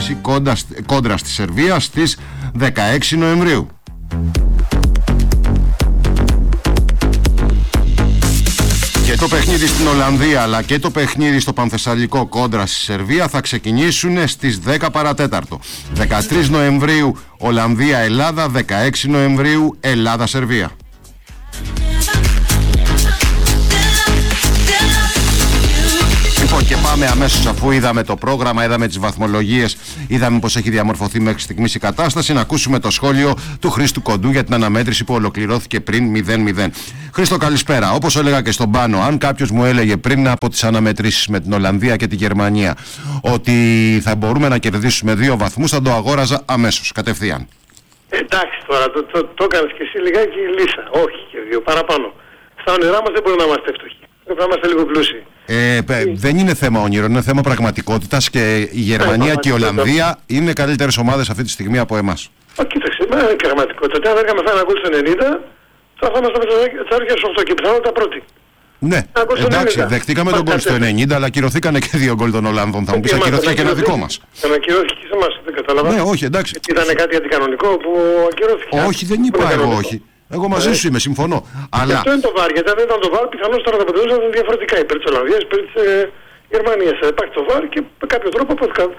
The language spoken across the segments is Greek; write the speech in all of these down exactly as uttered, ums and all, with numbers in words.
αναμέτρηση κόντρα, κόντρα στη Σερβία στις δεκαέξι Νοεμβρίου. Και το παιχνίδι στην Ολλανδία αλλά και το παιχνίδι στο Πανθεσσαλικό κόντρα στη Σερβία θα ξεκινήσουν στις δέκα παρατέταρτο. δεκατρείς Νοεμβρίου Ολλανδία-Ελλάδα, δεκαέξι Νοεμβρίου Ελλάδα-Σερβία. Λοιπόν, και πάμε αμέσως, αφού είδαμε το πρόγραμμα, είδαμε τις βαθμολογίες, είδαμε πως έχει διαμορφωθεί μέχρι στιγμής η κατάσταση, να ακούσουμε το σχόλιο του Χρήστου Κοντού για την αναμέτρηση που ολοκληρώθηκε πριν μηδέν μηδέν. Χρήστο, καλησπέρα. Όπως έλεγα και στον Πάνο, αν κάποιος μου έλεγε πριν από τις αναμετρήσεις με την Ολλανδία και τη Γερμανία ότι θα μπορούμε να κερδίσουμε δύο βαθμούς, θα το αγόραζα αμέσως, κατευθείαν. Εντάξει, τώρα το, το, το έκανες και εσύ λιγάκι λύσα. Όχι και δύο, παραπάνω. Στα όνειρά μας δεν μπορούμε να είμαστε φτωχοί. Πρέπει να είμαστε λίγο πλούσιοι. Ε, δεν είναι θέμα όνειρο, είναι θέμα πραγματικότητας και η Γερμανία και η Ολλανδία είναι καλύτερες ομάδες αυτή τη στιγμή από εμάς. Ω, κοίταξε, μα είναι πραγματικότητα. Αν δεν έκαμε ένα γκολ στο ενενήντα, θα είμαστε στα όρια στους οκτώ και πιθανότατα πρώτοι. Ναι, εντάξει, δεχτήκαμε τον γκολ στο ενενήντα, αλλά ακυρωθήκανε και δύο γκολ των Ολλανδών. Θα μου πεις, ακυρώθηκε και ένα δικό μας. Ανακυρώθηκε και σε εμάς, δεν κατάλαβα. Ναι, όχι, εντάξει. Ήταν κάτι αντικανονικό που ακυρώθηκε. Όχι, δεν είπα εγώ όχι. Εγώ μαζί σου είμαι, συμφωνώ. Αλλά... Αυτό είναι το βάρ, γιατί αν δεν ήταν το βάρ, πιθανώς τώρα θα αποτελούσαν διαφορετικά υπέρ της Ολλανδίας, υπέρ της ε, Γερμανίας. Υπάρχει το βάρ και με κάποιο τρόπο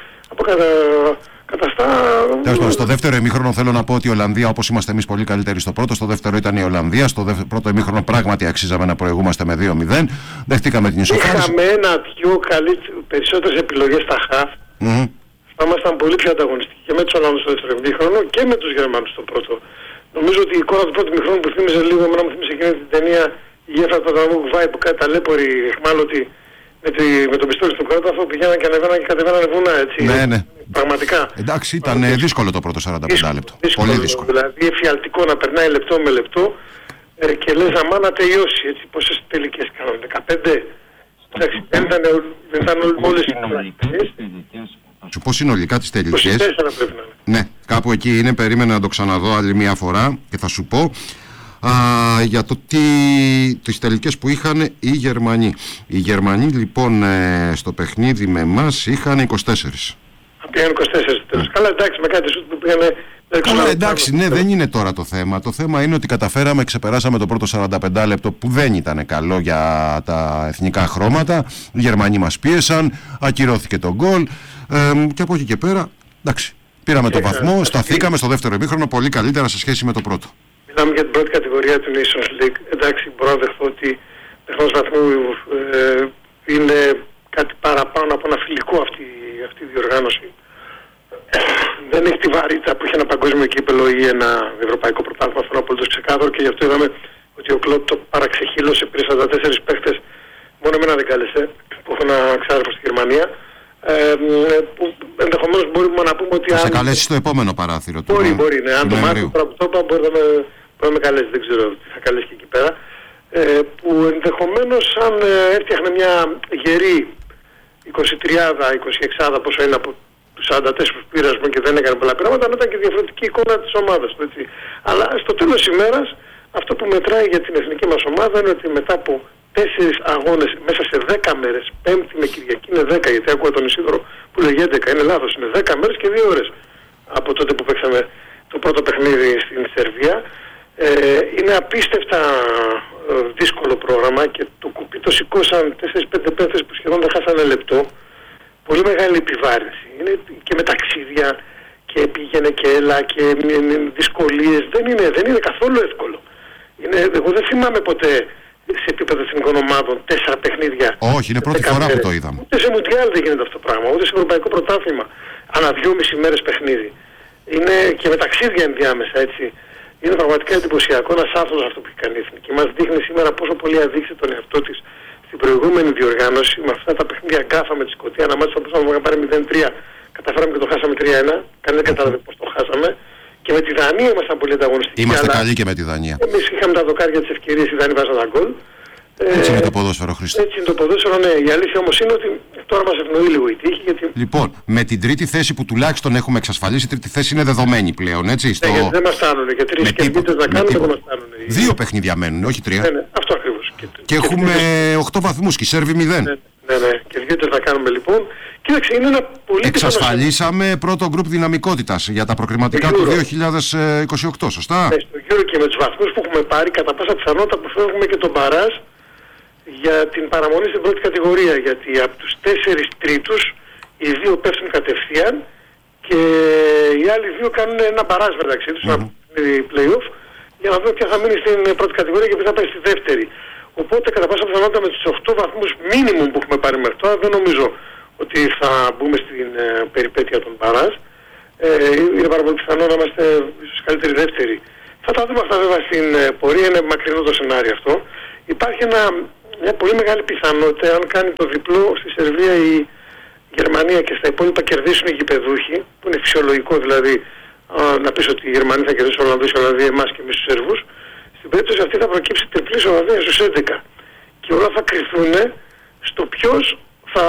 αποκαταστά. Τέλος, στο δεύτερο ημίχρονο θέλω να πω ότι η Ολλανδία, όπως είμαστε εμείς πολύ καλύτεροι στο πρώτο, στο δεύτερο ήταν η Ολλανδία. Στο δεύτερο, πρώτο ημίχρονο πράγματι αξίζαμε να προηγούμαστε με δύο μηδέν. Δεχτήκαμε την ισοφάριση. Είχαμε ένα-δυο περισσότερες επιλογές στα χαφ. Mm-hmm. Θα ήμασταν πολύ πιο ανταγωνιστικοί και με τους Ολλανδούς στο δεύτερο ημίχρονο και με τους Γερμανούς στο πρώτο. Νομίζω ότι η εικόνα του πρώτου μηχρόνου που θύμιζε λίγο, εμένα μου θύμιζε εκείνη την ταινία η Γέφρα του Αδαμού που βάει που κάτι ταλέποροι εχμάλωτοι με, τη, με τον πιστόλι στον κράταφο πηγαίναν και ανεβαίναν και κατεβαίναν βουνά, έτσι. Ναι, ναι. Πραγματικά. Εντάξει, ήταν ε, δύσκολο το πρώτο σαράντα πέντε λεπτό. Δύσκολο, πολύ δύσκολο. Δηλαδή εφιαλτικό να περνάει λεπτό με λεπτό ε, και λες αμά να τελειώσει, έτσι. Πόσες τελικές κάναμε, δεκαπέντε. Εντάξει, δεν ήταν, δεν ήταν όλες οι τελικές. Σου πω συνολικά τις τελικές. Ναι, κάπου εκεί είναι, περίμενα να το ξαναδώ άλλη μια φορά και θα σου πω α, για το τι, τις τελικές που είχαν οι Γερμανοί. Οι Γερμανοί λοιπόν ε, στο παιχνίδι με εμάς είχαν είκοσι τέσσερα. Πήγαν είκοσι τέσσερα τέλος. Ναι. Καλά, εντάξει, με κάτι σου που πήγανε... Καλά, εντάξει, ναι, δεν είναι τώρα το θέμα. Το θέμα είναι ότι καταφέραμε, ξεπεράσαμε το πρώτο σαράντα πέντε λεπτό που δεν ήταν καλό για τα εθνικά χρώματα. Οι Γερμανοί μας πίεσαν, ακυρώθηκε το γκολ ε, και από εκεί και πέρα, εντάξει, πήραμε το βαθμό, σταθήκαμε στο δεύτερο ημίχρονο πολύ καλύτερα σε σχέση με το πρώτο. Μιλάμε για την πρώτη κατηγορία του Nations League. Εντάξει, μπορώ να δεχθώ ότι τεχνός βαθμού ε, είναι κάτι παραπάνω από ένα φιλικό αυτή, αυτή η διοργάνωση. Δεν έχει τη βαρύτητα που είχε ένα παγκόσμιο κύπελο ή ένα ευρωπαϊκό πρωτάθλημα, αυτό είναι απολύτως ξεκάθαρο και γι' αυτό είδαμε ότι ο Κλόπ το παραξεχύλωσε, πήρε σαράντα τέσσερις παίχτες, μόνο εμένα δεν κάλεσε, που έχω ένα ξάδερφο στη Γερμανία, ε, που ενδεχομένως μπορούμε να πούμε ότι... Θα αν... σε καλέσει στο επόμενο παράθυρο του. Μπορεί, μπορεί, ναι. Αν το μάθει τώρα που το είπα μπορεί να με, μπορεί να με καλέσει, δεν ξέρω τι θα καλέσει και εκεί πέρα. Ε, που ενδεχομένως αν ε, έφτιαχνε μια γερή εικοσιτριάδα, εικοσιεξάδα, πόσο είναι από τους σαράντα τέσσερα που πήρε και δεν έκανε πολλά πειράματα, να ήταν και διαφορετική εικόνα της ομάδας του, έτσι. Αλλά στο τέλος της ημέρας αυτό που μετράει για την εθνική μας ομάδα είναι ότι μετά από τέσσερις αγώνες μέσα σε δέκα μέρες, Πέμπτη με Κυριακή είναι δέκα, γιατί άκουγα τον Ισίδωρο που λέγει έντεκα, είναι λάθος, είναι δέκα μέρες και δύο ώρες από τότε που παίξαμε το πρώτο παιχνίδι στην Σερβία. Ε, είναι απίστευτα ε, δύσκολο πρόγραμμα και το κουπί το σηκώσαν τέσσερις πέντε παίκτες που σχεδόν δεν χάσανε λεπτό. Πολύ μεγάλη επιβάρυνση. Είναι και με ταξίδια και πήγαινε και έλα και δυσκολίες. Δεν είναι, δεν είναι καθόλου εύκολο. Είναι, εγώ δεν θυμάμαι ποτέ σε επίπεδο εθνικών ομάδων τέσσερα παιχνίδια. Όχι, είναι πρώτη φορά που το είδαμε. Ούτε σε Μουντιάλ δεν γίνεται αυτό το πράγμα, ούτε σε Ευρωπαϊκό Πρωτάθλημα. Ανά δυόμιση μέρες παιχνίδι. Είναι και με ταξίδια ενδιάμεσα, έτσι. Είναι πραγματικά εντυπωσιακό ένας άνθρωπος αυτό που έχει κάνει η εθνική. Μας δείχνει σήμερα πόσο πολύ αδείξε τον εαυτό της στην προηγούμενη διοργάνωση. Με αυτά τα παιχνίδια γκάφα με τη Σκωτία, ένα μάτι θα μπορούσαμε να πάρει μηδέν τρία. Καταφέραμε και το χάσαμε τρία ένα. Κανείς δεν κατάλαβε πώς το χάσαμε. Και με τη Δανία ήμασταν πολύ ανταγωνιστικοί. Είμαστε καλοί και με τη Δανία. Εμείς είχαμε τα δοκάρια της ευκαιρίας, οι Δανείοι βάζαν τα γκολ. Έτσι είναι το ποδόσφαιρο, Χρήστο. Έτσι είναι το ποδόσφαιρο, ναι. Η αλήθεια όμως είναι ότι τώρα μας ευνοεί λίγο η τύχη. Γιατί... Λοιπόν, με την τρίτη θέση που τουλάχιστον έχουμε εξασφαλίσει, η τρίτη θέση είναι δεδομένη πλέον, έτσι. Στο... Ναι, γιατί δεν μας φτάνουν. Και τρεις κερδίτες να κάνουμε δεν μας φτάνουν. Δύο παιχνίδια μένουν, όχι τρία. Ναι, ναι, αυτό ακριβώς. Και, και έχουμε οκτώ βαθμούς και οι Σέρβοι μηδέν. Ναι, ναι, ναι. Και ιδιαίτερο θα κάνουμε λοιπόν. Κοίταξε, είναι ένα πολύ Εξασφαλίσαμε πιθανό... πρώτο γκρουπ δυναμικότητας για τα προκριματικά του δύο χιλιάδες είκοσι οκτώ, σωστά? Ναι, στο Euro και με τους βαθμούς που έχουμε πάρει, κατά πάσα πιθανότητα που φεύγουμε και τον μπαράζ για την παραμονή στην πρώτη κατηγορία. Γιατί από τους τέσσερις τρίτους οι δύο πέφτουν κατευθείαν και οι άλλοι δύο κάνουν ένα μπαράζ μεταξύ τους, mm-hmm. ένα play-off, για να δούμε ποια θα μείνει στην πρώτη κατηγορία και ποια θα πάει στη δεύτερη. Οπότε κατά πάσα πιθανότητα με τους οκτώ βαθμούς minimum που έχουμε πάρει μέχρι τώρα δεν νομίζω ότι θα μπούμε στην ε, περιπέτεια των μπαράζ. Ε, είναι πάρα πολύ πιθανό να είμαστε ίσως καλύτεροι δεύτεροι. Θα τα δούμε αυτά βέβαια στην ε, πορεία, είναι μακρινό το σενάριο αυτό. Υπάρχει ένα, μια πολύ μεγάλη πιθανότητα, αν κάνει το διπλό στη Σερβία η Γερμανία και στα υπόλοιπα κερδίσουν οι γηπεδούχοι, που είναι φυσιολογικό δηλαδή α, να πεις ότι οι Γερμανοί θα κερδίσουν Ολλανδούς, οι Ολλανδοί εμάς και εμείς τους Σέρβους. Στην περίπτωση αυτή θα προκύψει τριπλή ισοβαθμία στους έντεκα και όλα θα κρυθούν στο ποιος θα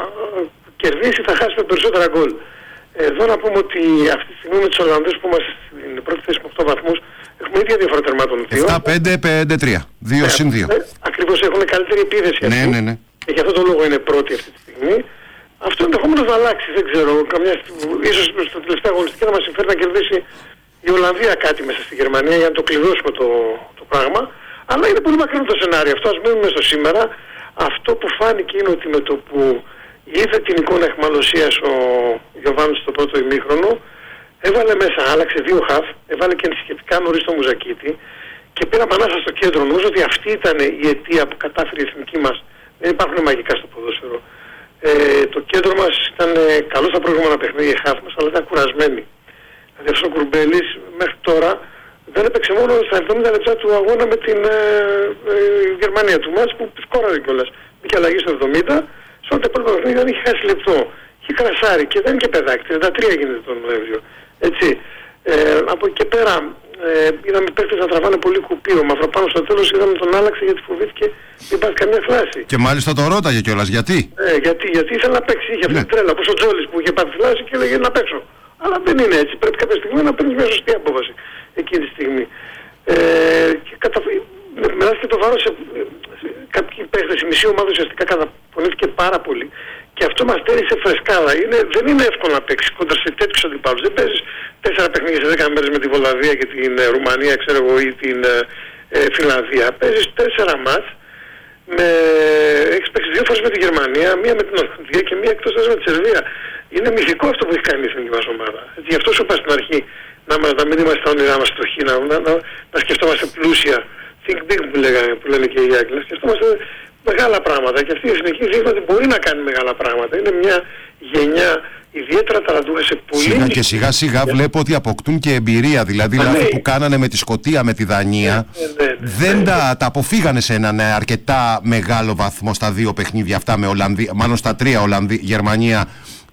κερδίσει, θα χάσει με περισσότερα γκολ. Εδώ να πούμε ότι αυτή τη στιγμή με τους Ολλανδούς που είμαστε στην πρώτη θέση με οκτώ βαθμούς έχουμε ίδια διαφορά τερμάτων. επτά πέντε πέντε τρία, δύο συν δύο. Ακριβώς έχουν καλύτερη επίδεση ναι, αυτή. ναι, ναι. Και γι' αυτό το λόγο είναι πρώτη αυτή τη στιγμή. Αυτό ενδεχομένως να αλλάξει, δεν ξέρω. Καμιά, ίσως στο τελευταίο αγωνιστική θα μας συμφέρει να κερδίσει η Ολλανδία κάτι μέσα στη Γερμανία για να το κλειδώσουμε το, το πράγμα. Αλλά είναι πολύ μακρινό το σενάριο αυτό. Ας μείνουμε στο σήμερα. Αυτό που φάνηκε είναι ότι με το που είδε την εικόνα αιχμαλωσίας ο Γιωβάνοβιτς στο πρώτο ημίχρονο, έβαλε μέσα, άλλαξε δύο χαφ, έβαλε και ενισχυτικά νωρίς το Μουζακίτη και πήραμε ανάσα στο κέντρο. Νομίζω ότι αυτή ήταν η αιτία που κατάφερε η εθνική μας. Δεν υπάρχουν μαγικά στο ποδόσφαιρο. Ε, το κέντρο μας ήταν καλό στα προηγούμενα παιχνίδια χαφ μας, αλλά ήταν κουρασμένοι. Δηλαδή αυτός ο Κουρμπέλης μέχρι τώρα δεν έπαιξε μόνο στα εβδομήντα λεπτά του αγώνα με την ε, ε, Γερμανία του μάτς που σκόραρε κιόλας. Μπήκε αλλαγή στο εβδομήντα, σε όλα τα υπόλοιπα παιχνίδια δεν είχε χάσει λεπτό. Είχε κρασάρει και δεν είναι και παιδάκι, τριάντα τρία γίνεται τον Νοέμβριο. Έτσι. Ε, από εκεί και πέρα ε, είδαμε παίκτες να τραβάνε πολύ κουπί. Ο Μαυροπάνος στο τέλος είδαμε τον άλλαξε γιατί φοβήθηκε μην υπάρχει καμία φλάση. Και μάλιστα το ρώταγε κιόλας γιατί. Ε, γιατί, γιατί ήθελε να παίξει, είχε αυτή ναι. τη τρέλα. Όπως ο Τζόλης που είχε πάθει φλάση και έλεγε να παίξω. Αλλά δεν είναι έτσι. Πρέπει κάποια στιγμή να παίρνεις μια σωστή απόφαση εκείνη τη στιγμή. Ε, και κατα... μοιράστηκε το βάρος σε κάποιοι παίχτες, η μισή ομάδα ουσιαστικά καταπονήθηκε πάρα πολύ. Και αυτό μας στέρισε φρεσκάδα. Είναι, δεν είναι εύκολο να παίξεις κόντρα σε τέτοιους αντιπάλους. Δεν παίζεις τέσσερα παιχνίδια σε δέκα μέρες με τη Βολαβία και την ε, Ρουμανία, ξέρω εγώ, ή την ε, ε, Φινλανδία. Παίζεις τέσσερα μάτς. Με... Έχεις παίξει δύο φορές με τη Γερμανία, μία με την Ολλανδία και μία εκτός με τη Σερβία. Είναι μυθικό αυτό που έχει κάνει η εθνική μας ομάδα. Έτσι, γι' αυτό σου είπα στην αρχή να, να μην είμαστε στα όνειρά μας φτωχοί, να, να, να, να σκεφτόμαστε πλούσια. Think big που, λέγανε, που λένε και οι Άγγλοι. Να σκεφτόμαστε μεγάλα πράγματα. Και αυτή η εθνική δείχνει ότι μπορεί να κάνει μεγάλα πράγματα. Είναι μια γενιά ιδιαίτερα ταλαντούχα σε πολύ. Σιγά και σιγά σιγά βλέπω ότι αποκτούν και εμπειρία. Δηλαδή, λάθη που κάνανε με τη Σκωτία, με τη Δανία, ναι, ναι, ναι, δεν ναι. Τα, τα αποφύγανε σε έναν αρκετά μεγάλο βαθμό στα δύο παιχνίδια αυτά με Ολλανδία. Μάλλον στα τρία Ολλανδία, Γερμανία.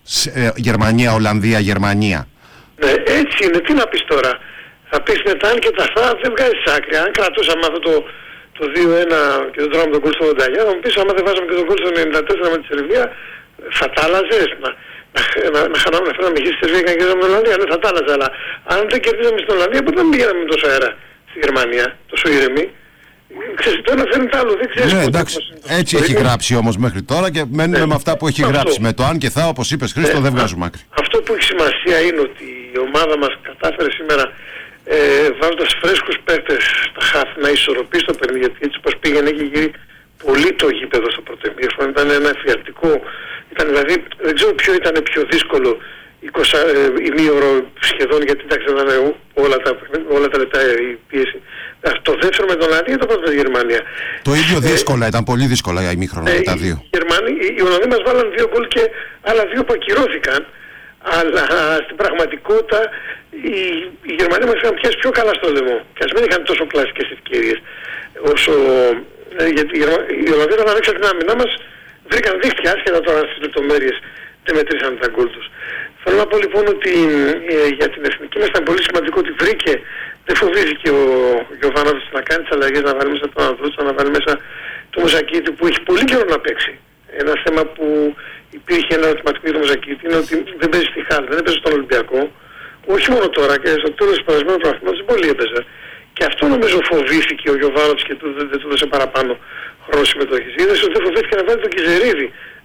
Γερμανία, Ολλανδία, Γερμανία. Ναι, έτσι είναι. Τι να πεις τώρα. Θα πεις μετά αν και τα αυτά δεν βγάζεις άκρη. Αν κρατούσαμε αυτό το, το δύο ένα και δεν τρώγαμε τον γκολ στο ογδόντα εννιά, θα μου πεις άμα δεν βάζαμε και τον γκολ στο ενενήντα τέσσερα με τη Σερβία, θα τα άλλαζες. Να, να, να χάναμε να φέραμε χεις στη Σερβία και να κερδίζαμε την Ολλανδία. Ναι, θα τα άλλαζα. Αλλά αν δεν κερδίζαμε στην Ολλανδία, ποτέ δεν πήγαμε με τόσο αέρα στη Γερμανία, τόσο ήρεμη. Ξέρεις, το ένα φέρνει το άλλο, δεν ξέρεις. Ναι, εντάξει, έτσι έχει γράψει όμως μέχρι τώρα και μένουμε ναι, με αυτά που έχει αυτό. Γράψει. Με το αν και θα, όπως είπες Χρήστο, ναι, δεν βγάζουμε άκρη. Αυτό που έχει σημασία είναι ότι η ομάδα μας κατάφερε σήμερα ε, βάζοντας φρέσκους παίκτες στα χάφη να ισορροπήσει το παιχνίδι, γιατί έτσι όπως πήγαινε είχε γύρει πολύ το γήπεδο στο πρώτο ημίχρονο, ήταν ένα εφιαλτικό, ήταν δηλαδή, δεν ξέρω ποιο ήταν πιο δύσκολο, είκοσι ημίωρο σχεδόν, γιατί εντάξει ήταν όλα τα, όλα τα λεπτά η πίεση. Το δεύτερο με τον Ολλανδία και το πρώτο με τη Γερμανία. Το ίδιο δύσκολα, ε, ήταν πολύ δύσκολα η ημίχρονα ε, τα δύο. Οι, Γερμανοί, οι, οι Ολλανδοί μας βάλαν δύο γκολ και άλλα δύο που ακυρώθηκαν. Αλλά στην πραγματικότητα οι, οι Γερμανοί μας είχαν πιάσει πιο καλά στο λαιμό. Και ας μην είχαν τόσο κλασικές ευκαιρίες. Όσο, ε, γιατί οι Ολλανδοί όταν ανοίξαν την άμυνά μας βρήκαν δίχτυα, άσχετα τώρα στις λεπτομέρειες δεν μετρήσαν τα γκολ τους. Θέλω να πω λοιπόν ότι ε, για την εθνική μας ήταν πολύ σημαντικό ότι βρήκε, δεν φοβήθηκε ο Γιωβάνοβιτς να κάνει τις αλλαγές, να βάλει μέσα τον Ανδρούτσα, να βάλει μέσα το Μουζακίτη που έχει πολύ καιρό να παίξει. Ένα θέμα που υπήρχε ένα ερωτηματικό για το Μουζακίτη είναι ότι δεν παίζει στη Χάλ, δεν έπαιζε στον Ολυμπιακό. Όχι μόνο τώρα και στο τέλος του περασμένου προαθλήματος δεν πολύ έπαιζε. Και αυτό νομίζω φοβήθηκε ο Γιωβάνοβιτς και του, δεν του έδωσε παραπάνω χρόνο συμμετοχής. Είδες ότι δεν φοβήθηκε να βάλει τον Κιζερίδη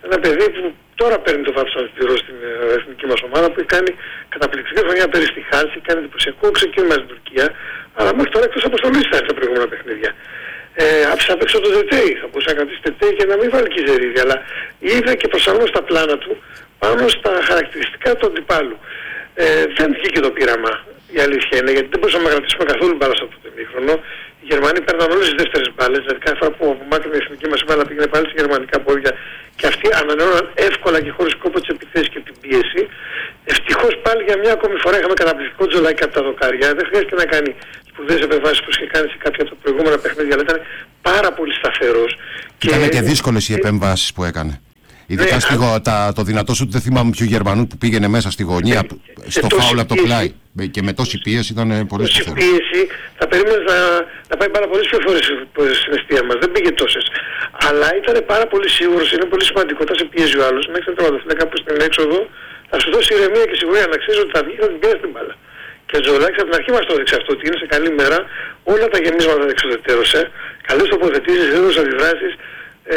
Ένα παιδί που τώρα παίρνει το βάθος ανθυρό στην ε, εθνική μας ομάδα, που έχει κάνει καταπληκτική χρονιά πέρυσι στη Χάλση, κάνει εντυπωσιακό ξεκίνημα στην Τουρκία, αλλά μέχρι τώρα εκτός αποστολής θα έρθει τα προηγούμενα παιχνίδια. Ε, άφησε απ' έξω το Τετέι, θα μπορούσε να κρατήσει Τετέι και να μην βάλει Κιζερίδη, αλλά είδε και προσαρμόσει τα πλάνα του πάνω στα χαρακτηριστικά του αντιπάλου. Ε, δεν βγήκε το πείραμα, η αλήθεια είναι, γιατί δεν μπορούσαμε να κρατήσουμε καθόλου μπάλα στο πρώτο ημίχρονο. Οι Γερμανοί παίρναν όλες τις δεύτερες μπάλες, δηλαδή κάθε φορά που απομάκρυνε η εθνική μας μπάλα πήγαινε πάλι σε γερμανικά πόδια και αυτοί ανανεώναν εύκολα και χωρίς κόπο τις επιθέσεις και την πίεση. Ευτυχώς πάλι για μια ακόμη φορά είχαμε καταπληκτικό Τζολάκη από τα δοκάρια. Δεν χρειάζεται να κάνει σπουδαίες επεμβάσεις που είχε κάνει σε κάποια από τα προηγούμενα παιχνίδια, αλλά ήταν πάρα πολύ σταθερός. Ήταν και, και δύσκολες οι επεμβάσεις που έκανε. Ειδικά ναι, στο, τα, το δυνατό σου, δεν θυμάμαι ποιο Γερμανού που πήγαινε μέσα στη γωνία, ναι, στο φάουλ από το πλάι. Και με τόση πίεση ήταν πολύ σταθερό. Τόση πίεση θα περίμενε να, να πάει πάρα πολλές πιο φορές στην αιστεία μας. Δεν πήγε τόσες. Αλλά ήταν πάρα πολύ σίγουρος, είναι πολύ σημαντικό. Όταν σε πιέζει ο άλλος, μέχρι να τραυματιστεί κάπου στην έξοδο, θα σου δώσει ηρεμία και σιγουριά να ξέρεις ότι θα βγει και θα την πιέσει την μπάλα. Και ο Τζολάκης από την αρχή μας το έδειξε αυτό, ότι είναι σε καλή μέρα, όλα τα γεμίσματα τα εξοδετέρωσε, καλές τοποθετήσεις, γρήγορες αντιδράσεις. Ε,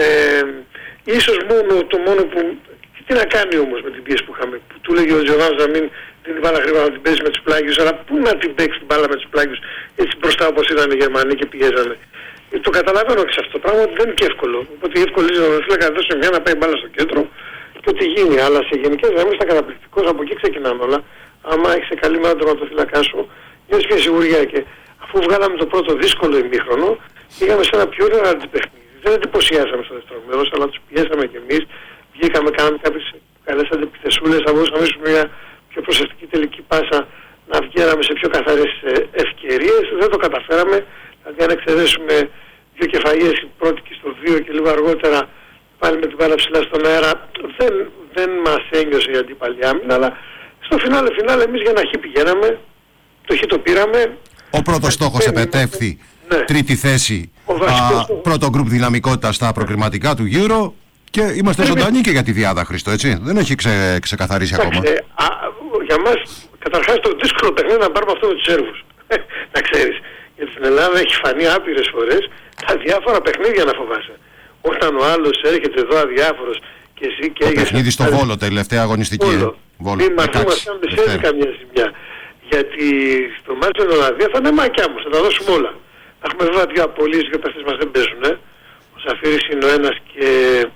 ίσως μόνο το μόνο που. Τι να κάνει όμως με την πίεση που είχαμε, που του λέγει ο Τζοβάνος να μην την μπάλα γρήγορα να την παίζει με τους πλάγιους, αλλά πού να την παίξει την μπάλα με τους πλάγιους έτσι μπροστά όπως ήταν οι Γερμανοί και πιέζανε. Ε, το καταλαβαίνω και σε αυτό το πράγμα ότι δεν είναι και εύκολο. Οπότε η εύκολη είναι να θέλει να δώσει μια να πάει μπάλα στο κέντρο και ότι γίνει. Αλλά σε γενικές γραμμές ήταν καταπληκτικός, από εκεί ξεκινάνε όλα. Άμα έχεις καλή μέρα τον τερματοφύλακά σου, νιώθεις και σιγουριά. Και αφού βγάλαμε το πρώτο δύσκολο ημίχρονο, πήγαμε σε ένα πιο ωραίο αντιπαιχνίδι. Δεν εντυπωσιάσαμε στο δεύτερο μέρος, αλλά τους πιέσαμε κι εμείς. Βγήκαμε, κάναμε κάποιες καλές αντιπιθεσούλες, θα μπορούσαμε να μια πιο προσεκτική τελική πάσα να βγαίναμε σε πιο καθαρές ευκαιρίες. Δεν το καταφέραμε. Δηλαδή αν εξαιρέσουμε δύο κεφαλιές, η πρώτη και στο δύο και λίγο αργότερα πάλι με την μπάλα ψηλά στον αέρα, δεν, δεν μας ένιωσε η αντίπαλη άμυνα, αλλά στο φινάλε φινάλε εμείς για ένα χ πηγαίναμε, το χ το πήραμε. Ο πρώτος στόχος επετεύχθη, ναι. Τρίτη θέση, α, πρώτο γκρουπ δυναμικότητα στα προκριματικά του Euro. Και είμαστε ζωντανοί και για τη διάδα, Χρήστο, έτσι. Δεν έχει ξε, ξεκαθαρίσει ακόμα. Ε, α, για μας, καταρχάς το δύσκολο παιχνίδι να πάρουμε αυτό με τους Σέρβους. Να ξέρεις. Γιατί στην Ελλάδα έχει φανεί άπειρες φορές τα διάφορα παιχνίδια να φοβάσαι. Όταν ο άλλος έρχεται εδώ αδιάφορος και εσύ και το παιχνίδι στο Βόλο, τελευταία αγωνιστική. Βόλο. Βόλο. Μην μαθούμε αν δεν σέρβει καμιά ζημιά. Γιατί στο μάτσο στην Ολλανδία θα είναι μάκια μου, θα τα δώσουμε όλα. Θα έχουμε βέβαια δύο απολύσεις και οι παίχτες μας δεν παίζουν. Ε. Ο Σαφίρης είναι ο ένας και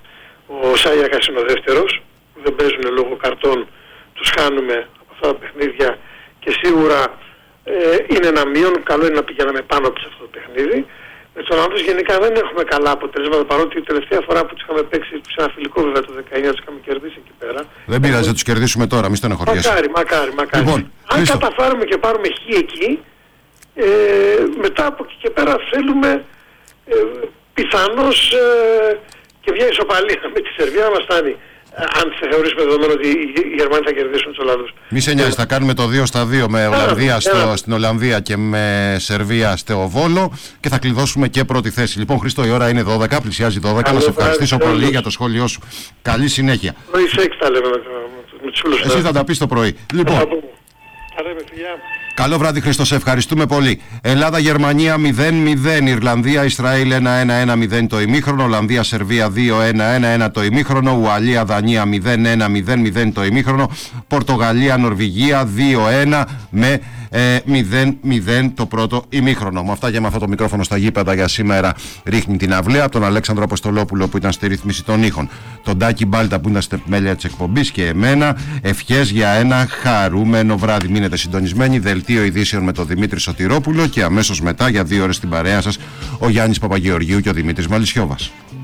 ο Σάγιακας είναι ο δεύτερος, που δεν παίζουν λόγω καρτών, τους χάνουμε από αυτά τα παιχνίδια και σίγουρα ε, είναι ένα μείον, καλό είναι να πηγαίναμε πάνω από σε αυτό το παιχνίδι. Με τους Ολλανδούς γενικά δεν έχουμε καλά αποτελέσματα, παρότι η τελευταία φορά που τους είχαμε παίξει σε ένα φιλικό βέβαια το δεκαεννιά τους είχαμε κερδίσει εκεί πέρα. Δεν πειράζει να τους κερδίσουμε τώρα, μη στενοχωριέσαι. Μακάρι, μακάρι, μακάρι. Λοιπόν, αν Χρήστο. καταφέρουμε και πάρουμε χ εκεί, ε, μετά από εκεί και πέρα θέλουμε ε, πιθανώς ε, και μια ισοπαλία με τη Σερβία να μας φτάνει. Αν θα θεωρήσουμε δεδομένο ότι οι Γερμανοί θα κερδίσουν τους Ολλανδούς. Μη σε νοιάζει, θα κάνουμε το δύο στα δύο με Ολλανδία στο, στην Ολλανδία και με Σερβία στο Βόλο και θα κλειδώσουμε και πρώτη θέση. Λοιπόν, Χρήστο, η ώρα είναι δώδεκα, πλησιάζει δώδεκα. Καλό, να σε ευχαριστήσω πολύ πολύ για το σχόλιο σου. Καλή συνέχεια. Πρωί σεξ τα λέμε με τους φίλους. Εσύ θα τα πεις το πρωί. Λοιπόν. Καλό βράδυ, Χρήστο, σε ευχαριστούμε πολύ. Ελλάδα-Γερμανία μηδέν μηδέν, Ιρλανδία-Ισραήλ ένα ένα ένα μηδέν το ημίχρονο, Ολλανδία-Σερβία δύο ένα ένα ένα το ημίχρονο, Ουαλία-Δανία μηδέν ένα μηδέν μηδέν το ημίχρονο, Πορτογαλία-Νορβηγία δύο ένα με ε, μηδέν μηδέν το πρώτο ημίχρονο. Με αυτά και με αυτό το μικρόφωνο στα γήπεδα για σήμερα ρίχνει την αυλαία από τον Αλέξανδρο Αποστολόπουλο που ήταν στη ρύθμιση των ήχων, τον Τάκη Μπάλτα που ήταν στην επιμέλεια της εκπομπής και εμένα. Ευχές για ένα χαρούμενο βράδυ. Μείνετε συντονισμένοι. Δελτίο ειδήσεων με τον Δημήτρη Σωτηρόπουλο και αμέσως μετά για δύο ώρες στην παρέα σας ο Γιάννης Παπαγεωργίου και ο Δημήτρης Μαλισσιώβας.